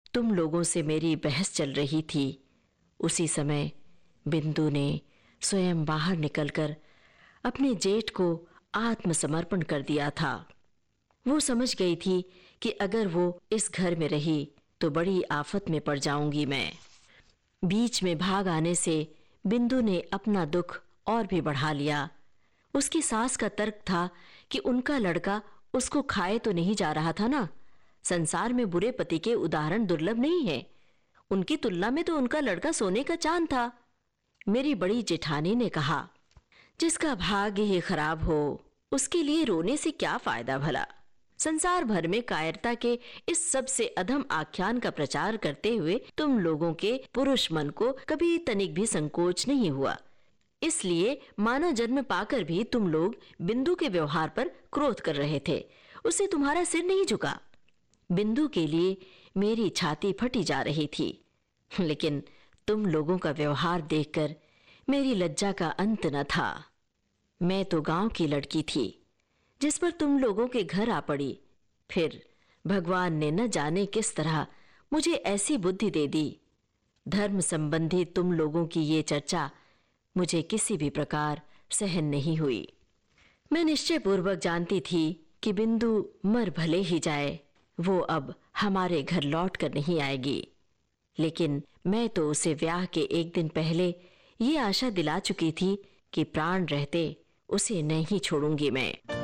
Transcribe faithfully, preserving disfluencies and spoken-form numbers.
तुम लोगों से मेरी बहस चल रही थी, उसी समय बिंदु ने स्वयं बाहर निकलकर अपने जेठ को आत्मसमर्पण कर दिया था। वो समझ गई थी कि अगर वो इस घर में रही तो बड़ी आफत में पड़ जाऊंगी मैं। बीच में भाग आने से बिंदु ने अपना दुख और भी बढ़ा लिया। उसकी सास का तर्क था कि उनका लड़का उसको खाए तो नहीं जा रहा था ना। संसार में बुरे पति के उदाहरण दुर्लभ नहीं है। उनकी तुलना में तो उनका लड़का सोने का चांद था। मेरी बड़ी जेठानी ने कहा, जिसका भाग्य ही खराब हो उसके लिए रोने से क्या फायदा भला। संसार भर में कायरता के इस सबसे अधम आख्यान का प्रचार करते हुए तुम लोगों के पुरुष मन को कभी तनिक भी संकोच नहीं हुआ। इसलिए मानव जन्म पाकर भी तुम लोग बिंदु के व्यवहार पर क्रोध कर रहे थे। उसे तुम्हारा सिर नहीं झुका। बिंदु के लिए मेरी छाती फटी जा रही थी, लेकिन तुम लोगों का व्यवहार देखकर मेरी लज्जा का अंत न था। मैं तो गांव की लड़की थी जिस पर तुम लोगों के घर आ पड़ी। फिर भगवान ने न जाने किस तरह मुझे ऐसी बुद्धि दे दी। धर्म संबंधी तुम लोगों की ये चर्चा मुझे किसी भी प्रकार सहन नहीं हुई। मैं निश्चय पूर्वक जानती थी कि बिंदु मर भले ही जाए, वो अब हमारे घर लौट कर नहीं आएगी। लेकिन मैं तो उसे ब्याह के एक दिन पहले ये आशा दिला चुकी थी कि प्राण रहते उसे नहीं छोड़ूंगी मैं।